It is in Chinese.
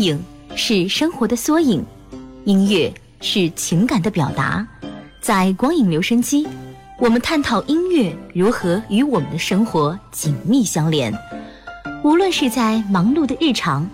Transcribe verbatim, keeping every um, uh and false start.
影是生活的缩影，音乐是情感的表达。在光影留声机，我们探讨音乐如何与我们的生活紧密相连。无论是在忙碌的日常，